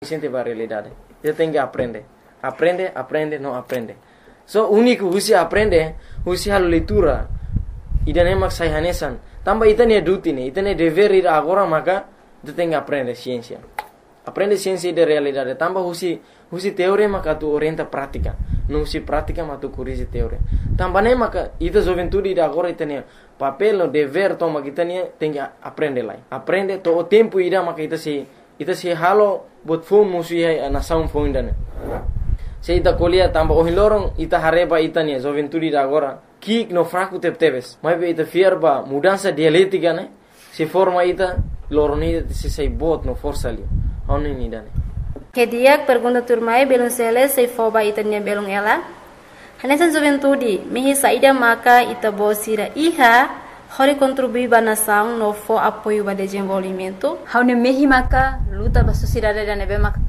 Sente a realidade. Você tem que aprender. Aprende, não aprende. So, o único que você aprende, você a leitura. E daí mak sai hanesan. Tambah itane duty ne, itane dever ir agora maka, você tem que aprender ciência. Aprende ciência de realidade. Tambah você teoria maka tu orienta prática. Não se prática mas tu corrige teoria. Tambah ne maka ita juventude de agora itane papel no dever toma kita ne tem que aprender lá. Aprende to o tempo ira maka ita se halo buat phone musuh na sound phone dane. Se ita kuliah tambah ohin lorong ita hareba ita ne juventude de agora. Kik no fraco tebes. Mas ita fierba mudança dialética ne. Se forma ita lorong ita se sei bot no força ali. Oni ni dane. Kediak pergunta turmai belum sele sei foba ita ne belum ela. Hanesan juventude mihi saida maka ita bosira iha hori contribui bana sang no fo apoio ba desenvolvimento. Haune mehi maka luta ba sociedade da nebe mak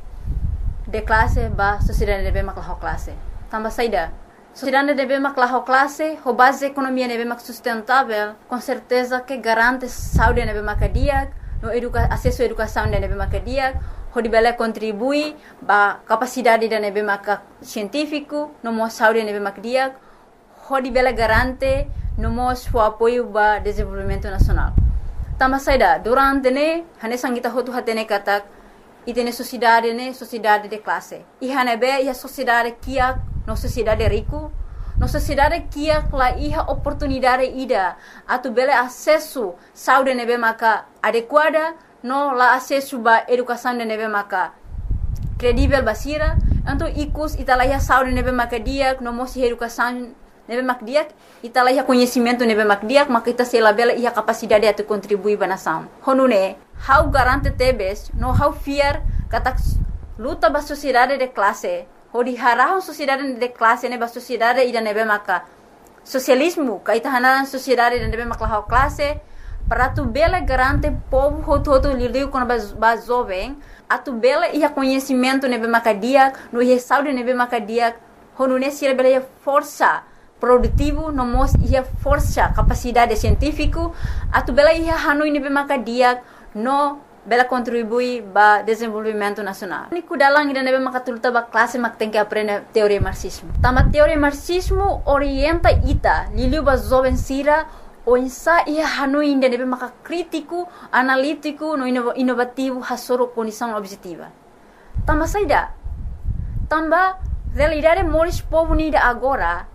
de classe ba sociedade nebe mak la classe. Tamba saida. Sociedade nebe mak la classe, ho base economia nebe mak sustentável, com certeza que garante saúde nebe mak dia, no acesso à educação nebe mak dia, ho dibela contribui ba capacidade da nebe mak científico, no mo saúde nebe mak dia, ho dibela garante no mos apoio ba desenvolvimento nacional. Tama saida durante ne hane sangita hotu hatene katak itene sociedade de classe. I hane be ia sociedade kia no sociedade rico, no sociedade kia la iha oportunidade ida atu bele acesso saúde nebe maka adequada no la acesso ba educação de nebe maka credível basira, então ikus italaiha saúde nebe maka dia no mos educação nebe mak diak ita lah conhecimento nebe mak diak maka ita sela bela ia capacidade atu contribui ba nação honune how garante tebes no how fear katak luta ba sociedade de classe hodi harahon sociedade de classe ne ba sociedade ida nebe maka socialismo ka ita hanan sociedade de nebe mak la classe para tu bela garante povo hoto lidiu com ba jovem atu bela ia conhecimento nebe mak diak no ia saúde nebe mak diak honune sela bela ia força produtivo no mos ia força capacidade científico atu bela ia hanoi nebe maka dia no bela contribui ba desenvolvimento nacional ni kudalang ida nebe maka tulta ba classe mak tem que aprender teoria marxismo tama teoria marxismo orienta ita liliu ba jovem sira o insa ia hanoi ida nebe maka crítico analítico no inovativo hasoro condição objetiva tama saida tamba realidade moris povo nida agora